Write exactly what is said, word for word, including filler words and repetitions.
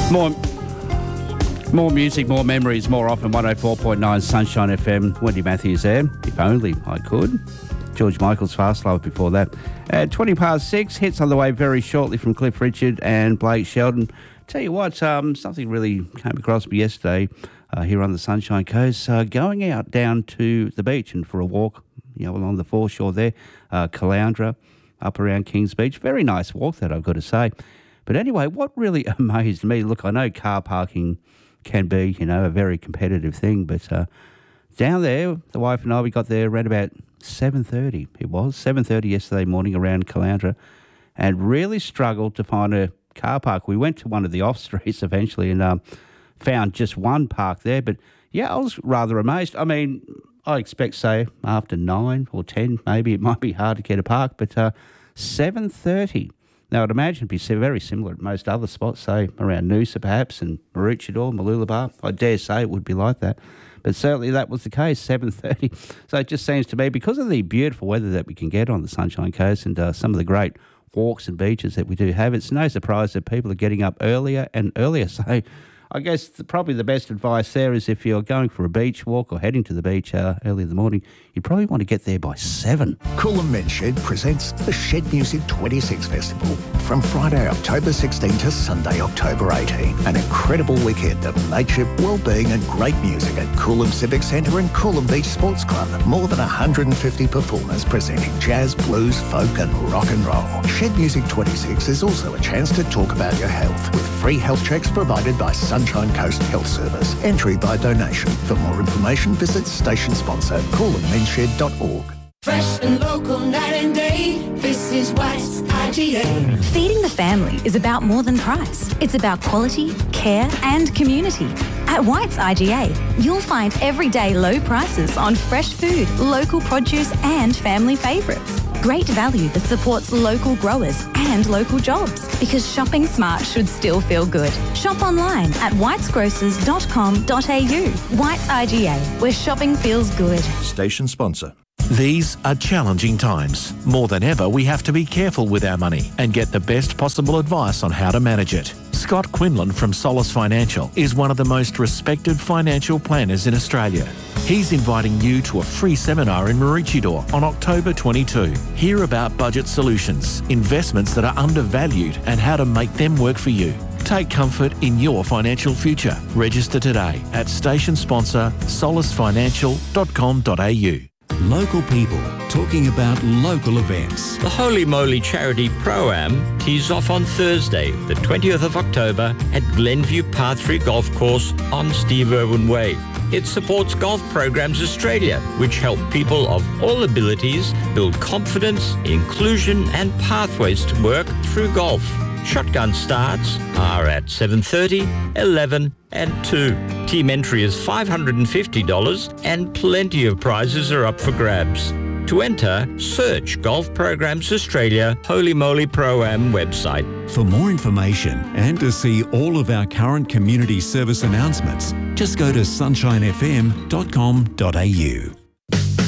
More, more music, more memories, more often. one oh four point nine Sunshine F M. Wendy Matthews there. If only I could. George Michael's Fast Love before that. At twenty past six, hits on the way very shortly from Cliff Richard and Blake Sheldon. Tell you what, um, something really came across me yesterday uh, here on the Sunshine Coast. Uh, going out down to the beach and for a walk, you know, along the foreshore there, uh, Caloundra, up around Kings Beach. Very nice walk, that I've got to say. But anyway, what really amazed me, look, I know car parking can be, you know, a very competitive thing, but uh, down there, the wife and I, we got there around about seven thirty. It was seven thirty yesterday morning around Caloundra, and really struggled to find a car park. We went to one of the off streets eventually and um, found just one park there. But yeah, I was rather amazed. I mean, I expect, say, after nine or ten, maybe it might be hard to get a park, but uh, seven thirty. Now, I'd imagine it'd be very similar at most other spots, say around Noosa perhaps, and Maroochydore, Mooloolaba. I dare say it would be like that. But certainly that was the case, seven thirty. So it just seems to me, because of the beautiful weather that we can get on the Sunshine Coast and uh, some of the great walks and beaches that we do have, it's no surprise that people are getting up earlier and earlier. So I guess the, probably the best advice there is if you're going for a beach walk or heading to the beach uh, early in the morning, you probably want to get there by seven. Coolum Men's Shed presents the Shed Music twenty-six Festival from Friday, October sixteenth to Sunday, October eighteenth. An incredible weekend of mateship, well-being and great music at Coolum Civic Centre and Coolum Beach Sports Club. More than one hundred fifty performers presenting jazz, blues, folk and rock and roll. Shed Music twenty-six is also a chance to talk about your health with free health checks provided by Sunshine Coast Health Service. Entry by donation. For more information, visit station sponsor coolum men's shed dot org. Fresh and local night and day, this is White's I G A. Feeding the family is about more than price. It's about quality, care and community. At White's I G A, you'll find everyday low prices on fresh food, local produce and family favourites. Great value that supports local growers and local jobs, because shopping smart should still feel good. Shop online at whites grocers dot com dot a u. White's I G A, where shopping feels good. Station sponsor. These are challenging times. More than ever, we have to be careful with our money and get the best possible advice on how to manage it. Scott Quinlan from Solace Financial is one of the most respected financial planners in Australia. He's inviting you to a free seminar in Maroochydore on October twenty-second. Hear about budget solutions, investments that are undervalued and how to make them work for you. Take comfort in your financial future. Register today at station sponsor solace financial dot com dot a u. Local people talking about local events. The Holy Moly Charity Pro-Am tees off on Thursday, the twentieth of October at Glenview Par three Golf Course on Steve Irwin Way. It supports Golf Programs Australia, which help people of all abilities build confidence, inclusion and pathways to work through golf. Shotgun starts are at seven thirty, eleven and two. Team entry is five hundred fifty dollars and plenty of prizes are up for grabs. To enter, search Golf Programs Australia Holy Moly Pro-Am website. For more information and to see all of our current community service announcements, just go to sunshine f m dot com dot a u.